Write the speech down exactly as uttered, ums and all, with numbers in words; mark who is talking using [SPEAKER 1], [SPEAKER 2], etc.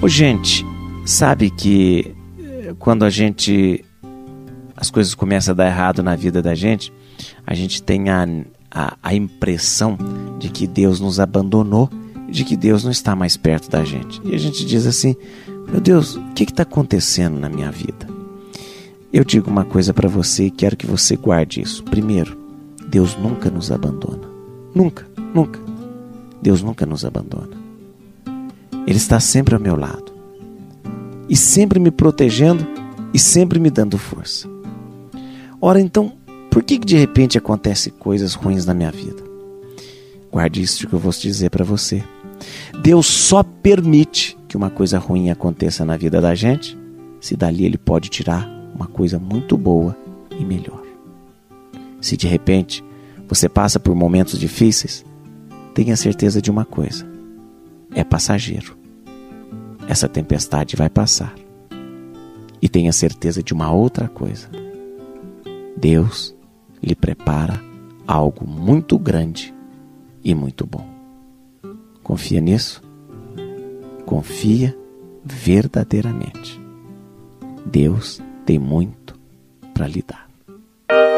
[SPEAKER 1] Ô, gente, sabe que quando a gente... as coisas começam a dar errado na vida da gente, a gente tem a, a, a impressão de que Deus nos abandonou, de que Deus não está mais perto da gente. E a gente diz assim: meu Deus, o que está acontecendo na minha vida? Eu digo uma coisa para você e quero que você guarde isso. Primeiro, Deus nunca nos abandona. Nunca, nunca. Deus nunca nos abandona. Ele está sempre ao meu lado. E sempre me protegendo e sempre me dando força. Ora, então, por que que de repente acontecem coisas ruins na minha vida? Guarde isso que eu vou dizer para você. Deus só permite que uma coisa ruim aconteça na vida da gente se dali Ele pode tirar uma coisa muito boa e melhor. Se de repente você passa por momentos difíceis, tenha certeza de uma coisa: é passageiro. Essa tempestade vai passar. E tenha certeza de uma outra coisa: Deus lhe prepara algo muito grande e muito bom. Confia nisso? Confia verdadeiramente. Deus tem muito para lhe dar.